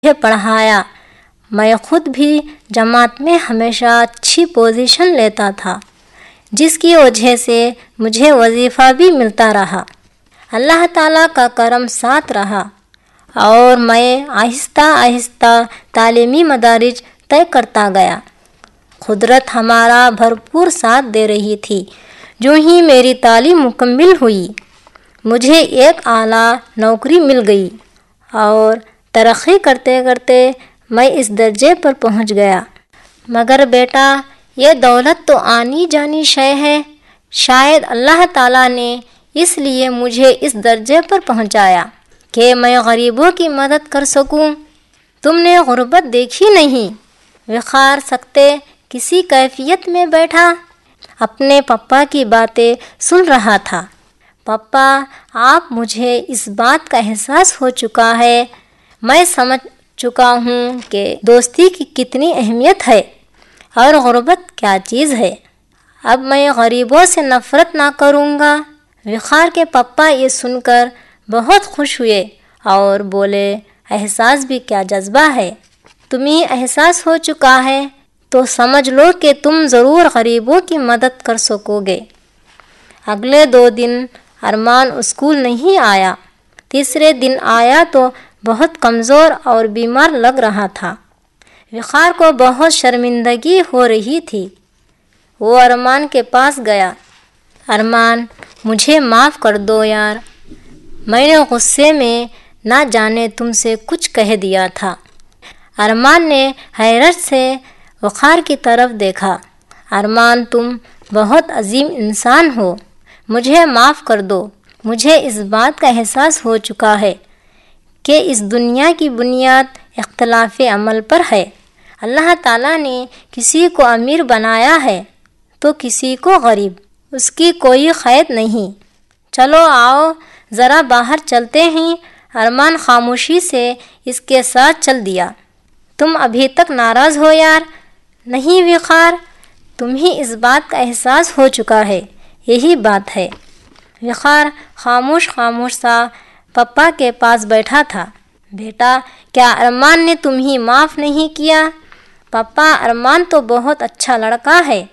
مجھے پڑھایا۔ میں خود بھی جماعت میں ہمیشہ اچھی پوزیشن لیتا تھا، جس کی وجہ سے مجھے وظیفہ بھی ملتا رہا۔ اللہ تعالیٰ کا کرم ساتھ رہا اور میں آہستہ آہستہ تعلیمی مدارج طے کرتا گیا۔ قدرت ہمارا بھرپور ساتھ دے رہی تھی۔ جو ہی میری تعلیم مکمل ہوئی، مجھے ایک اعلیٰ نوکری مل گئی اور ترقی کرتے کرتے میں اس درجے پر پہنچ گیا۔ مگر بیٹا، یہ دولت تو آنی جانی شے ہے۔ شاید اللہ تعالیٰ نے اس لیے مجھے اس درجے پر پہنچایا کہ میں غریبوں کی مدد کر سکوں۔ تم نے غربت دیکھی نہیں؟ وقار سکتے کسی کیفیت میں بیٹھا اپنے پپا کی باتیں سن رہا تھا۔ پپا، آپ مجھے اس بات کا احساس ہو چکا ہے، میں سمجھ چکا ہوں کہ دوستی کی کتنی اہمیت ہے اور غربت کیا چیز ہے۔ اب میں غریبوں سے نفرت نہ کروں گا۔ وقار کے پپا یہ سن کر بہت خوش ہوئے اور بولے، احساس بھی کیا جذبہ ہے، تمہیں احساس ہو چکا ہے تو سمجھ لو کہ تم ضرور غریبوں کی مدد کر سکو گے۔ اگلے 2 دن ارمان اسکول نہیں آیا۔ تیسرے دن آیا تو بہت کمزور اور بیمار لگ رہا تھا۔ وقار کو بہت شرمندگی ہو رہی تھی۔ وہ ارمان کے پاس گیا۔ ارمان، مجھے معاف کر دو یار، میں نے غصے میں نہ جانے تم سے کچھ کہہ دیا تھا۔ ارمان نے حیرت سے وقار کی طرف دیکھا۔ ارمان، تم بہت عظیم انسان ہو، مجھے معاف کر دو۔ مجھے اس بات کا احساس ہو چکا ہے کہ اس دنیا کی بنیاد اختلاف عمل پر ہے۔ اللہ تعالیٰ نے کسی کو امیر بنایا ہے تو کسی کو غریب، اس کی کوئی قید نہیں۔ چلو آؤ ذرا باہر چلتے ہیں۔ ارمان خاموشی سے اس کے ساتھ چل دیا۔ تم ابھی تک ناراض ہو یار؟ نہیں وقار، تمہیں اس بات کا احساس ہو چکا ہے، یہی بات ہے۔ وقار خاموش سا پپا کے پاس بیٹھا تھا۔ بیٹا، کیا ارمان نے تمہیں معاف نہیں کیا؟ پپا، ارمان تو بہت اچھا لڑکا ہے،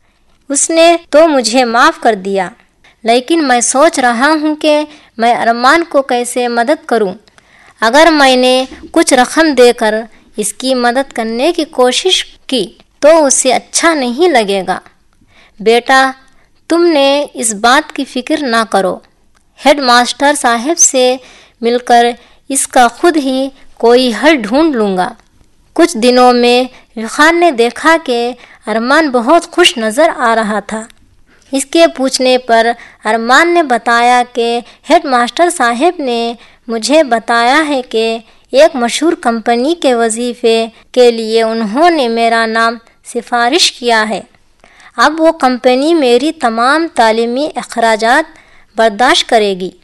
اس نے تو مجھے معاف کر دیا، لیکن میں سوچ رہا ہوں کہ میں ارمان کو کیسے مدد کروں۔ اگر میں نے کچھ رقم دے کر اس کی مدد کرنے کی کوشش کی تو اسے اچھا نہیں لگے گا۔ بیٹا، تم نے اس بات کی فکر نہ کرو، ہیڈ ماسٹر صاحب سے مل کر اس کا خود ہی کوئی حل ڈھونڈ لوں گا۔ کچھ دنوں میں وقار نے دیکھا کہ ارمان بہت خوش نظر آ رہا تھا۔ اس کے پوچھنے پر ارمان نے بتایا کہ ہیڈ ماسٹر صاحب نے مجھے بتایا ہے کہ ایک مشہور کمپنی کے وظیفے کے لیے انہوں نے میرا نام سفارش کیا ہے۔ اب وہ کمپنی میری تمام تعلیمی اخراجات برداشت کرے گی۔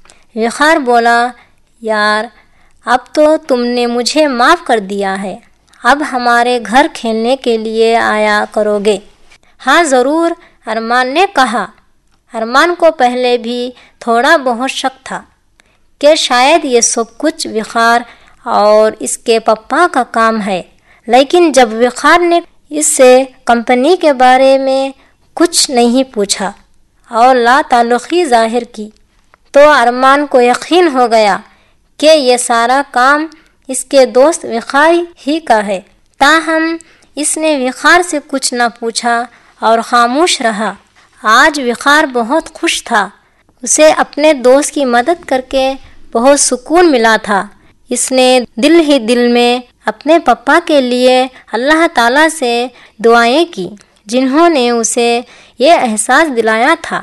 وقار بولا، یار اب تو تم نے مجھے معاف کر دیا ہے، اب ہمارے گھر کھیلنے کے لیے آیا کرو گے؟ ہاں ضرور، ارمان نے کہا۔ ارمان کو پہلے بھی تھوڑا بہت شک تھا کہ شاید یہ سب کچھ وقار اور اس کے پپا کا کام ہے، لیکن جب وقار نے اس سے کمپنی کے بارے میں کچھ نہیں پوچھا اور لا تعلقی ظاہر کی تو ارمان کو یقین ہو گیا کہ یہ سارا کام اس کے دوست وقار ہی کا ہے۔ تاہم اس نے وقار سے کچھ نہ پوچھا اور خاموش رہا۔ آج وقار بہت خوش تھا، اسے اپنے دوست کی مدد کر کے بہت سکون ملا تھا۔ اس نے دل ہی دل میں اپنے پپا کے لیے اللہ تعالیٰ سے دعائیں کی جنہوں نے اسے یہ احساس دلایا تھا۔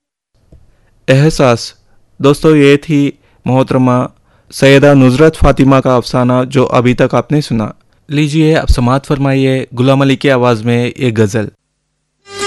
احساس دوستو، یہ تھی محترمہ سیدہ نصرت فاطمہ کا افسانہ جو ابھی تک آپ نے سنا۔ لیجیے اب سماعت فرمائیے غلام علی کی آواز میں یہ غزل۔